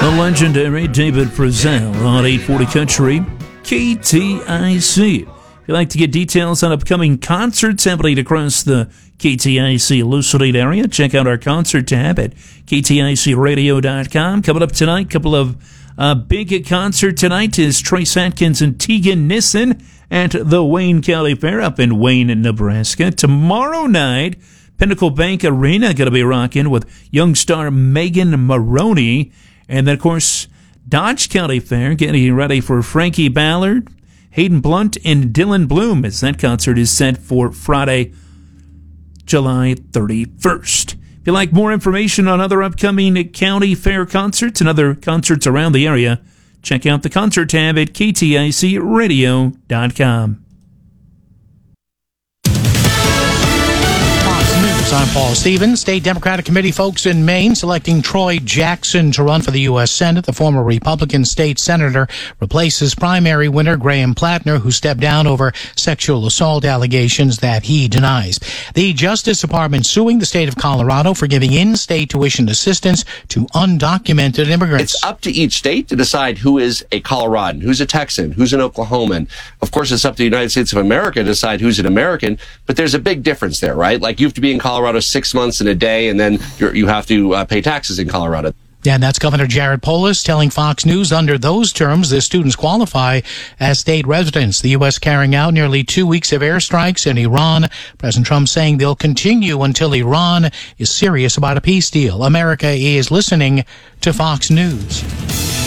The legendary David Frizzell on 840 Country, KTIC. If you'd like to get details on upcoming concerts happening across the KTIC Elucidate area, check out our concert tab at kticradio.com. Coming up tonight, couple of big concert tonight is Trace Atkins and Tegan Nissen at the Wayne County Fair up in Wayne, Nebraska. Tomorrow night, Pinnacle Bank Arena going to be rocking with young star Megan Maroney. And then, of course, Dodge County Fair getting ready for Frankie Ballard, Hayden Blunt, and Dylan Bloom as that concert is set for Friday, July 31st. If you'd like more information on other upcoming county fair concerts and other concerts around the area, check out the concert tab at kticradio.com. I'm Paul Stevens. State Democratic Committee folks in Maine selecting Troy Jackson to run for the U.S. Senate. The former Republican state senator replaces primary winner Graham Plattner, who stepped down over sexual assault allegations that he denies. The Justice Department suing the state of Colorado for giving in-state tuition assistance to undocumented immigrants. It's up to each state to decide who is a Coloradan, who's a Texan, who's an Oklahoman. Of course, it's up to the United States of America to decide who's an American, but there's a big difference there, right? Like, you have to be in Colorado 6 months and a day, and then you have to pay taxes in Colorado. Yeah, and that's Governor Jared Polis telling Fox News under those terms, the students qualify as state residents. The U.S. carrying out nearly 2 weeks of airstrikes in Iran. President Trump saying they'll continue until Iran is serious about a peace deal. America is listening to Fox News.